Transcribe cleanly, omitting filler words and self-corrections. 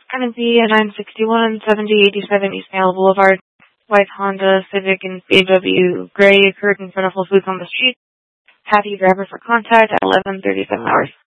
Currently at 961 7087 East Mail Boulevard. White Honda Civic and BMW Gray occurred in front of Whole Foods on the street. Happy driver for contact at 11:37 hours.